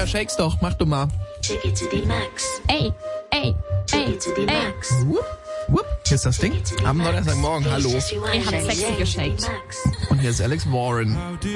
Ja, shakes doch. Mach du mal. Shake it to the max. Ey. Shake it to the max. Wupp, wupp. Hier ist das Ding. Am Donnerstagmorgen. Hallo. Ihr habt sexy geshakt. Und hier ist Alex Warren.